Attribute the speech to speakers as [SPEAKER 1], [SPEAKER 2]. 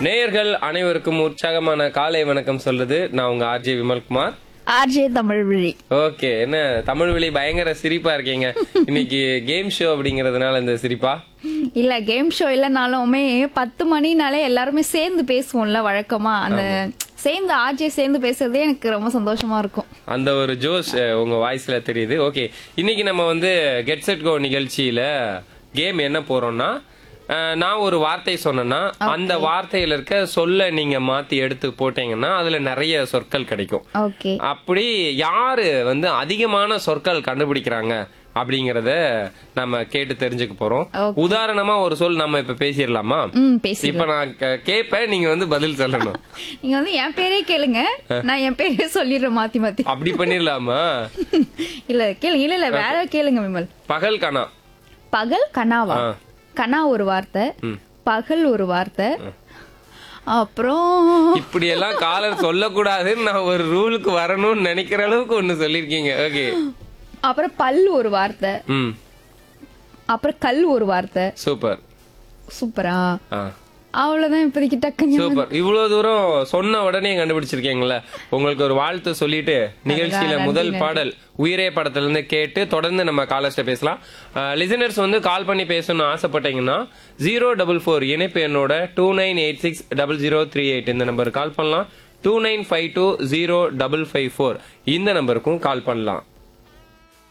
[SPEAKER 1] நேயர்கள் அனைவருக்கும் உற்சாகமான காலை வணக்கம் சொல்றது நான் உங்க RJ Vimal Kumar.
[SPEAKER 2] RJ Tamilvizhi.
[SPEAKER 1] Okay, என்ன தமிழ்விழி பயங்கர சிரிப்பா இருக்கீங்க இன்னைக்கு? கேம் ஷோ அப்படிங்கறதுனால இந்த சிரிப்பா?
[SPEAKER 2] இல்ல, கேம் ஷோ இல்லனாலுமே 10 மணினாலே எல்லாருமே சேர்ந்து பேசுவோம்ல வழக்கமா. அந்த சேர்ந்து ஆர்ஜே சேர்ந்து பேசுறதே எனக்கு ரொம்ப சந்தோஷமா இருக்கும்.
[SPEAKER 1] அந்த ஒரு ஜோஷ் உங்க வாய்ஸ்ல தெரியுது. ஓகே, இன்னைக்கு நம்ம வந்து கெட் செட் கோ நிகழ்ச்சியில கேம் என்ன போறோம்னா, நான் ஒரு வார்த்தை சொன்னேன்னா அந்த வார்த்தையில இருக்க சொல்ல நீங்க மாத்தி எடுத்து போட்டீங்கன்னா அதுல நிறைய சொற்கள் கிடைக்கும்.
[SPEAKER 2] ஓகே,
[SPEAKER 1] அப்படி யாரு வந்து அதிகமான சொற்கள் கண்டுபிடிக்கிறாங்க அப்படிங்கறத நம்ம கேட்டு தெரிஞ்சுக்க போறோம். உதாரணமா ஒரு சொல் நம்ம இப்ப பேசிடலாமா? இப்ப நான் கேட்பேன், நீங்க வந்து பதில் சொல்லணும்.
[SPEAKER 2] நீங்க வந்து என் பேரே கேளுங்க, நான் என் பேரே சொல்லிடுறேன் மாத்தி மாத்தி.
[SPEAKER 1] அப்படி பண்ணிடலாமா?
[SPEAKER 2] இல்ல கேளுங்க, இல்ல வேற கேளுங்க விமல்.
[SPEAKER 1] பகல் கனா.
[SPEAKER 2] பகல் கனாவா? கனா ஒரு வார்த்தை, பகல் ஒரு வார்த்தை, அப்புறம்
[SPEAKER 1] இப்படி எல்லாம் காலர் சொல்லக்கூடாதுன்னு நான் ஒரு ரூலுக்கு வரணும்னு நினைக்கிற அளவுக்கு ஒண்ணு சொல்லிருக்கீங்க. ஓகே,
[SPEAKER 2] அப்புறம் பல் ஒரு வார்த்தை, அப்புறம் கல் ஒரு வார்த்தை.
[SPEAKER 1] சூப்பர்
[SPEAKER 2] சூப்பரா? அவ்வளவுதான் இப்போதைக்கு டக்குன்னு.
[SPEAKER 1] சூப்பர். இவ்வளவு தூரம் சொன்ன உடனே கண்டுபிடிச்சிருக்கீங்களா? உங்களுக்கு ஒரு வாழ்த்து சொல்லிட்டு நிகழ்ச்சியில முதல் பாடல் உயிரே படத்துல இருந்து கேட்டு தொடர்ந்து நம்ம காலர்ஸ்ட பேசலாம். லிசனர்ஸ் வந்து கால் பண்ணி பேசணும்னு ஆசைப்பட்டீங்கன்னா 044 இணைப்பு என்னோட 29860038 இந்த நம்பருக்கு கால் பண்ணலாம். 29520554 இந்த நம்பருக்கும் கால் பண்ணலாம்.